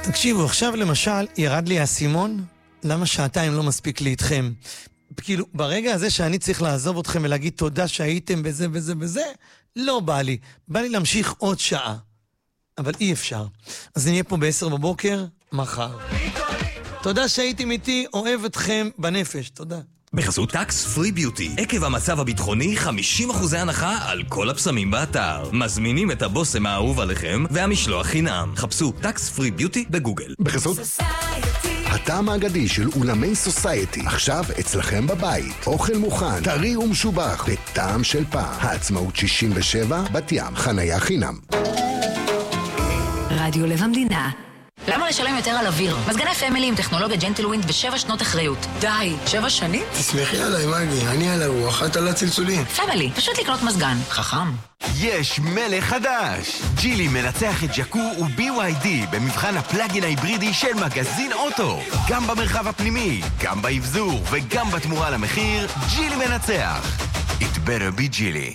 תקשיבו, עכשיו למשל ירד לי האסימון, למה שעתיים לא מספיק לי איתכם? כאילו, ברגע הזה שאני צריך לעזוב אתכם ולהגיד תודה שהייתם בזה וזה וזה, לא בא לי. בא לי להמשיך עוד שעה. אבל אי אפשר. אז נהיה פה ב-10 בבוקר, מחר. תודה שהייתם איתי, אוהב אתכם בנפש. תודה. בחסות טקס פרי ביוטי. עקב המצב הביטחוני, 50% הנחה על כל הפסמים באתר. מזמינים את הבושם האהוב עליכם והמשלוח חינם. חפשו טקס פרי ביוטי בגוגל. בחסות הטעם האגדי של אולמי סוסייטי. עכשיו אצלכם בבית. אוכל מוכן, טרי ומשובח, בטעם של פעם. העצמאות 67, בת ים. חניה חינם. רדיו לב המדינה. למה לשלם יותר על אוויר? מזגני פמילי עם טכנולוגיה ג'נטלווינד ב7 שנות אחריות. די, 7 שנים? תסמכי עליי, מגי, אני על הרוח, את על הצלצולים. פמילי, פשוט לקנות מזגן. חכם. יש מלך חדש! ג'ילי מנצח את ג'קו ו-BYD במבחן הפלאגין ההיברידי של מגזין אוטו. גם במרחב הפנימי, גם באבזור וגם בתמורה למחיר, ג'ילי מנצח. It better be ג'ילי.